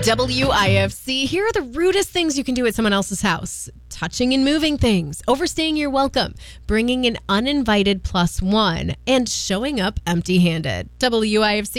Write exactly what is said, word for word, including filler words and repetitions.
W I F C, here are the rudest things you can do at someone else's house. Touching and moving things, overstaying your welcome, bringing an uninvited plus one, and showing up empty-handed. W I F C.